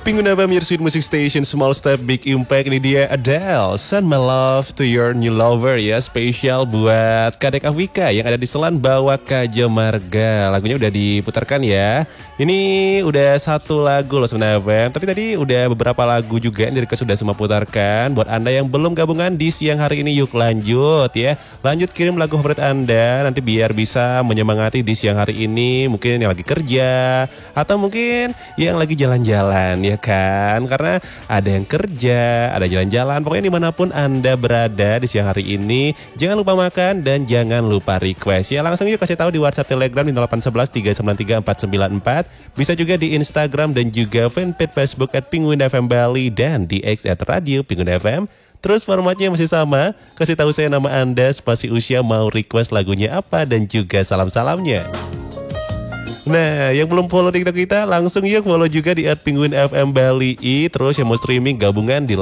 Pengguna FM, your sweet music station, small step, big impact. Ini dia Adele, Send My Love to Your New Lover ya. Spesial buat Kadek Afika yang ada di Selan Bawah Kajo Marga. Lagunya udah diputarkan ya. Ini udah satu lagu loh sebenarnya FM. Tapi tadi udah beberapa lagu juga yang dari sudah semua putarkan. Buat Anda yang belum gabungan di siang hari ini, yuk lanjut ya. Lanjut kirim lagu favorit Anda nanti biar bisa menyemangati di siang hari ini. Mungkin yang lagi kerja atau mungkin yang lagi jalan-jalan ya kan. Karena ada yang kerja, ada jalan-jalan. Pokoknya dimanapun Anda berada di siang hari ini, jangan lupa makan dan jangan lupa request ya. Langsung yuk kasih tahu di WhatsApp Telegram di 0811 393 494. Bisa juga di Instagram dan juga fanpage Facebook @penguin_fm Bali dan di X @radio Penguin FM. Terus formatnya masih sama, kasih tahu saya nama Anda, spasi usia, mau request lagunya apa, dan juga salam-salamnya. Nah, yang belum follow TikTok kita, langsung yuk follow juga di @penguin_fm Bali. Terus yang mau streaming gabungan di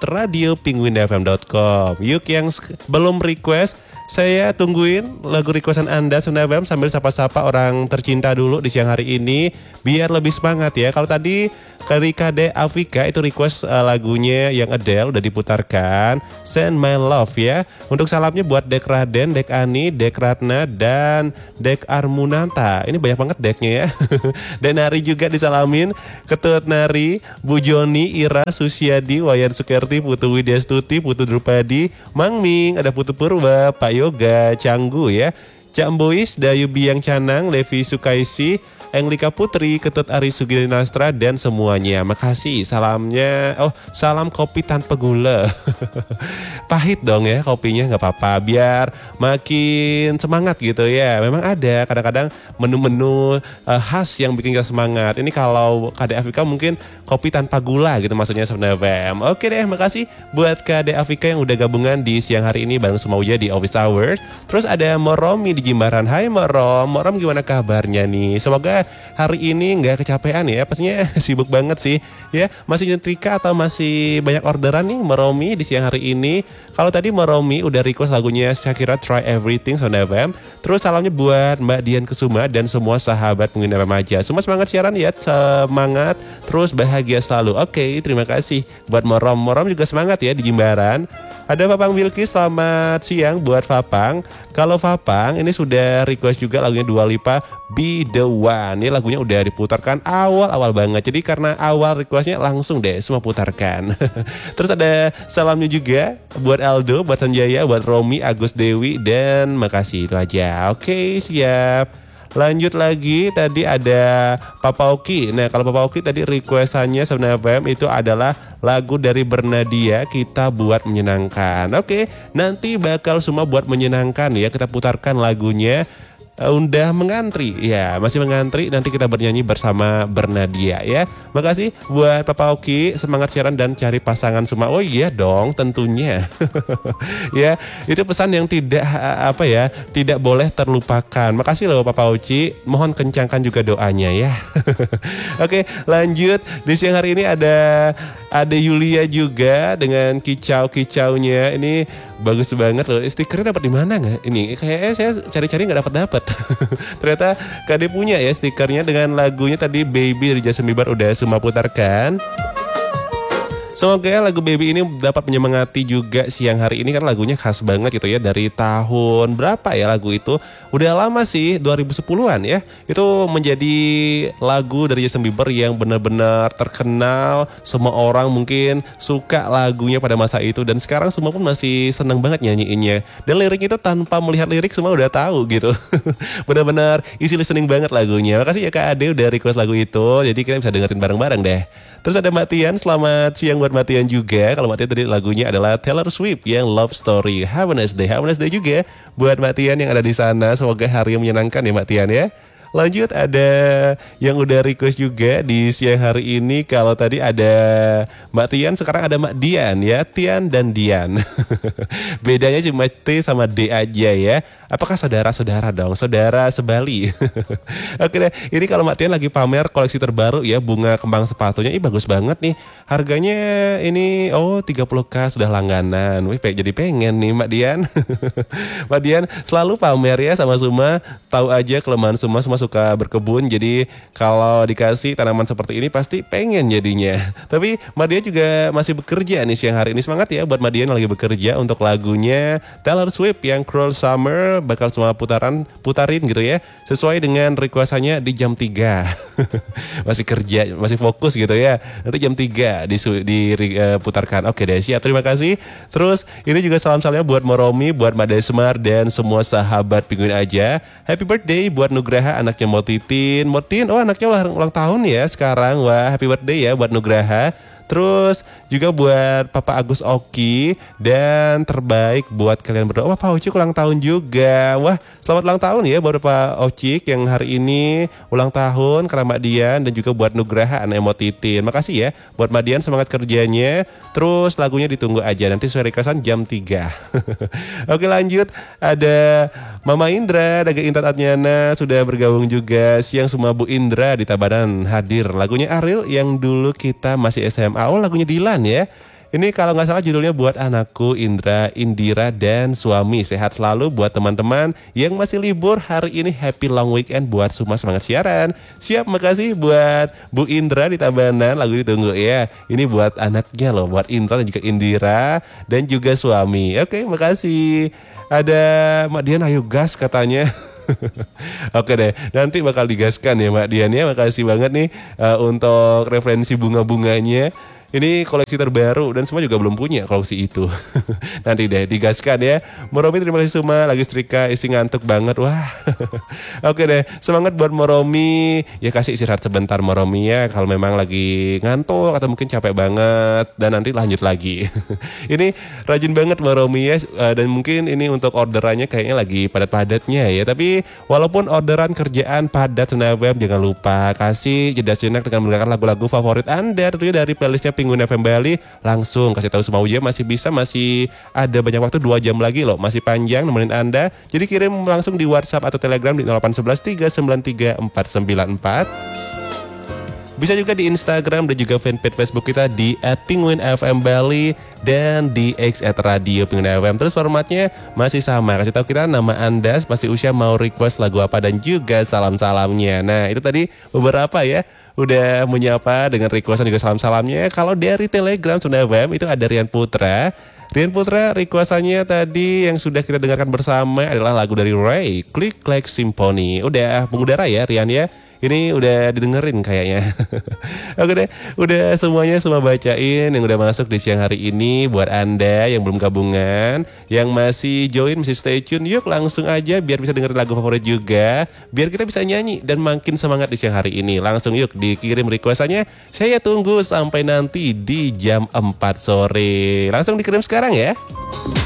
live.radiopenguinfm.com. Yuk yang belum request, saya tungguin lagu requestan Anda Sunabam sambil sapa-sapa orang tercinta dulu di siang hari ini biar lebih semangat ya. Kalau tadi dari Kadek Afika itu request lagunya yang Adele udah diputarkan, Send My Love ya. Untuk salamnya buat Dek Raden, Dek Ani, Dek Ratna, dan Dek Armunanta. Ini banyak banget deknya ya. Dan Nari juga disalamin, Ketut Nari, Bu Joni, Ira, Susiadi, Wayan Sukerti, Putu Widya Stuti, Putu Drupadi, Mang Ming, ada Putu Purba, Pak Yoga, Canggu ya, Cak Bois, Dayu Biang Canang, Levi Sukaisi, Englika Putri, Ketut Ari Suginastra, dan semuanya. Makasih, salamnya, salam kopi tanpa gula. Pahit dong ya kopinya, nggak apa-apa, biar makin semangat gitu ya. Memang ada kadang-kadang menu-menu khas yang bikin kita semangat. Ini kalau Kadek Afika mungkin kopi tanpa gula gitu maksudnya sebenarnya. Oke deh, makasih buat Kadek Afika yang udah gabungan di siang hari ini bareng semua Uja di Office Hours. Terus ada Moromi di Jimbaran. Hai Morom gimana kabarnya nih? Semoga hari ini nggak kecapean ya, pastinya sibuk banget sih ya. Masih nyetrika atau masih banyak orderan nih Moromi di siang hari ini? Kalau tadi Moromi udah request lagunya Shakira Try Everything Sound FM. Terus salamnya buat Mbak Dian Kesuma dan semua sahabat Penguin FM aja. Semua semangat siaran ya, semangat terus bahagia selalu. Oke, terima kasih buat Morom juga semangat ya di Jimbaran. Ada Fapang Wilki, selamat siang buat Fapang. Kalau Fapang ini sudah request juga lagunya Dua Lipa, Be The One. Ini lagunya udah diputarkan awal-awal banget. Jadi karena awal requestnya langsung deh semua putarkan. Terus ada salamnya juga buat Aldo, buat Sanjaya, buat Romi, Agus Dewi, dan makasih itu aja. Oke, siap. Lanjut lagi, tadi ada Papa Oki. Nah, kalau Papa Oki tadi requestannya sebenarnya FM itu adalah lagu dari Bernadia, Kita Buat Menyenangkan. Oke, nanti bakal semua buat menyenangkan ya. Kita putarkan lagunya. Udah mengantri ya, masih mengantri, nanti kita bernyanyi bersama Bernadia ya. Makasih buat Papa Oki, semangat siaran dan cari pasangan semua. Oh iya dong tentunya. Ya, itu pesan yang tidak tidak boleh terlupakan. Makasih loh Papa Oki, mohon kencangkan juga doanya ya. Oke, lanjut. Di siang hari ini ada Yulia juga dengan kicau-kicaunya. Ini bagus banget loh. Stikernya dapat di mana nggak? Ini kayaknya saya cari-cari nggak dapat. Ternyata Kade punya ya stikernya dengan lagunya tadi Baby dari Justin Bieber udah semua putarkan. Semoga lagu Baby ini dapat menyemangati juga siang hari ini, kan lagunya khas banget gitu ya. Dari tahun berapa ya lagu itu? Udah lama sih, 2010-an ya. Itu menjadi lagu dari Justin Bieber yang benar-benar terkenal. Semua orang mungkin suka lagunya pada masa itu. Dan sekarang semua pun masih seneng banget nyanyiinnya. Dan lirik itu tanpa melihat lirik semua udah tahu gitu. Benar-benar easy listening banget lagunya. Makasih ya Kak Ade udah request lagu itu. Jadi kita bisa dengerin bareng-bareng deh. Terus ada Mbak Tian, selamat siang buat Mbak Tian juga. Kalau Mbak Tian tadi lagunya adalah Taylor Swift yang Love Story. Have a nice day juga buat Mbak Tian yang ada di sana. Semoga hari yang menyenangkan ya Mbak Tian ya. Lanjut ada yang udah request juga di siang hari ini. Kalau tadi ada Mbak Tian, sekarang ada Mbak Dian ya. Tian dan Dian. Bedanya cuma T sama D aja ya. Apakah saudara-saudara dong? Saudara sebali. Oke deh, ini kalau Mbak Tian lagi pamer koleksi terbaru ya, bunga kembang sepatunya. Ih bagus banget nih. Harganya ini 30k sudah langganan. Wih jadi pengen nih Mbak Dian. Mbak Dian selalu pamer ya sama semua. Tahu aja kelemahan semua suka berkebun, jadi kalau dikasih tanaman seperti ini pasti pengen jadinya. Tapi Madia juga masih bekerja nih siang hari ini. Semangat ya buat Madia yang lagi bekerja. Untuk lagunya Taylor Swift yang Cruel Summer bakal semua putarin gitu ya, sesuai dengan requestannya di jam 3. Masih kerja, masih fokus gitu ya. Nanti jam 3 diputarkan. Oke deh, siap, terima kasih. Terus ini juga salam-salamnya buat Moromi, buat Mbak Desmar dan semua sahabat Pinguin aja. Happy birthday buat Nugraha, anaknya Motitin. Oh anaknya ulang tahun ya sekarang. Wah, happy birthday ya buat Nugraha. Terus juga buat Papa Agus Oki. Dan terbaik buat kalian berdua. Wah, Pak Ocik ulang tahun juga. Wah, selamat ulang tahun ya buat Pak Ocik yang hari ini ulang tahun, karena Mbak Dian. Dan juga buat Nugraha, anak Motitin. Makasih ya buat Mbak Dian, semangat kerjanya. Terus lagunya ditunggu aja, nanti sesuai requestan jam 3. Oke, lanjut. Ada Mama Indra, Daga Intat Adnyana sudah bergabung juga. Siang semua Bu Indra di Tabanan hadir. Lagunya Ariel yang dulu kita masih SMA. Oh, lagunya Dilan ya. Ini kalau nggak salah judulnya buat anakku Indra, Indira dan suami. Sehat selalu buat teman-teman yang masih libur hari ini. Happy long weekend buat semua, semangat siaran. Siap, makasih buat Bu Indra di Tabanan. Lagu ditunggu ya. Ini buat anaknya loh, buat Indra dan juga Indira dan juga suami. Oke, makasih. Ada Mak Dian, ayo gas katanya. Oke deh, nanti bakal digaskan ya Mbak Dian ya. Makasih banget nih untuk referensi bunga-bunganya. Ini koleksi terbaru dan semua juga belum punya koleksi itu. Nanti deh digaskan ya. Moromi, terima kasih semua, lagi setrika, isi ngantuk banget. Wah. Oke deh, semangat buat Moromi. Ya kasih istirahat sebentar Moromi ya, kalau memang lagi ngantuk atau mungkin capek banget, dan nanti lanjut lagi. Ini rajin banget Moromi ya, dan mungkin ini untuk orderannya kayaknya lagi padat-padatnya ya. Tapi walaupun orderan kerjaan padat Sunda FM, jangan lupa kasih jeda sejenak dengan mendengarkan lagu-lagu favorit Anda tentunya dari playlistnya Pinguin FM Bali. Langsung kasih tahu semua aja, masih ada banyak waktu, 2 jam lagi loh, masih panjang nemenin Anda. Jadi kirim langsung di WhatsApp atau Telegram di 0811 393 494. Bisa juga di Instagram dan juga fanpage Facebook kita di @pinguinfmbali dan di X @radio Pinguin FM. Terus formatnya masih sama, kasih tahu kita nama Anda, spasi usia, mau request lagu apa, dan juga salam-salamnya. Nah itu tadi beberapa ya, udah menyapa dengan requestan juga salam-salamnya. Kalau dari Telegram Sunda FM itu ada Rian Putra. Rian Putra requestannya tadi yang sudah kita dengarkan bersama adalah lagu dari Ray, Click Clack Symphony. Udah mengudara ya Rian ya. Ini udah didengerin kayaknya. Oke deh, udah semuanya semua bacain yang udah masuk di siang hari ini. Buat Anda yang belum gabungan, yang masih join, masih stay tune, yuk langsung aja biar bisa dengerin lagu favorit juga, biar kita bisa nyanyi dan makin semangat di siang hari ini. Langsung yuk dikirim requestannya. Saya tunggu sampai nanti di jam 4 sore. Langsung dikirim sekarang ya.